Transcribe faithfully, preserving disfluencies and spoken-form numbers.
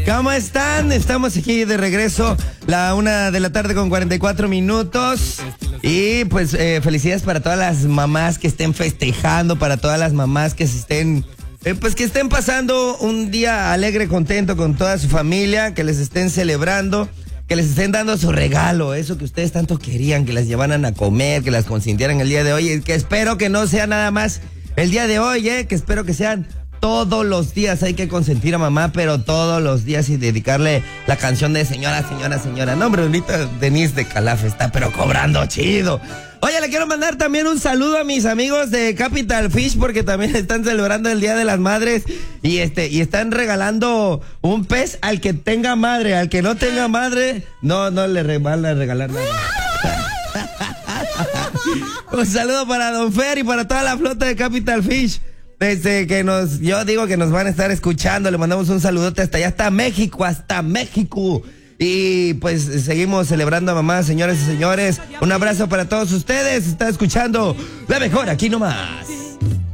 ¿Cómo están? Estamos aquí de regreso, la una de la tarde con cuarenta y cuatro minutos. Y pues eh, felicidades para todas las mamás que estén festejando, para todas las mamás que se estén, eh, pues que estén pasando un día alegre, contento con toda su familia, que les estén celebrando, que les estén dando su regalo, eso que ustedes tanto querían, que las llevaran a comer, que las consintieran el día de hoy, y que espero que no sea nada más el día de hoy, eh, que espero que sean todos los días. Hay que consentir a mamá, pero todos los días, y dedicarle la canción de señora, señora, señora. No, hombre, ahorita Denise de Calaf está pero cobrando chido. Oye, le quiero mandar también un saludo a mis amigos de Capital Fish, porque también están celebrando el Día de las Madres y este y están regalando un pez al que tenga madre. Al que no tenga madre, no, no le van a regalar nada. Un saludo para Don Fer y para toda la flota de Capital Fish. Desde que nos, yo digo que nos van a estar escuchando, le mandamos un saludote hasta allá, hasta México, hasta México. Y pues seguimos celebrando a mamá, señores y señores. Un abrazo para todos ustedes. Está escuchando la mejor aquí nomás.